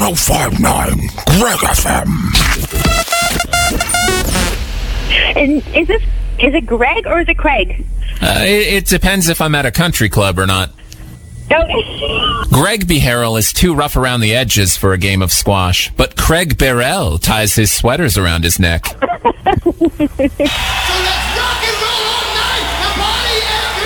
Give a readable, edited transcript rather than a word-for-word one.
1059 Greg FM. Is it Greg or is it Craig? It depends if I'm at a country club or not. Okay. Greg Beharrell is too rough around the edges for a game of squash, but Craig Beharrell ties his sweaters around his neck.